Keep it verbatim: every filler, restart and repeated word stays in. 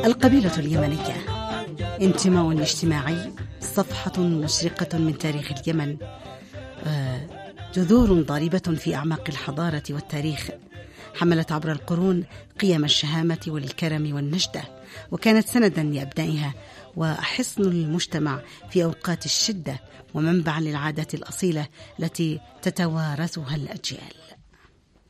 القبيلة اليمنية انتماء اجتماعي، صفحة مشرقة من تاريخ اليمن، جذور ضاربة في أعماق الحضارة والتاريخ، حملت عبر القرون قيم الشهامة والكرم والنجدة، وكانت سندا لأبنائها وحصن المجتمع في أوقات الشدة، ومنبعا للعادات الأصيلة التي تتوارثها الأجيال.